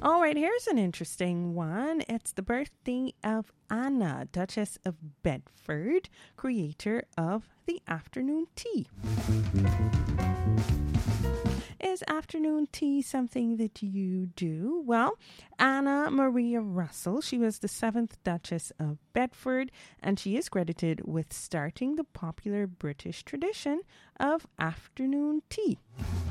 All right, here's an interesting one. It's the birthday of Anna, Duchess of Bedford, creator of the afternoon tea. Is afternoon tea something that you do? Well, Anna Maria Russell, she was the 7th Duchess of Bedford, and she is credited with starting the popular British tradition of afternoon tea.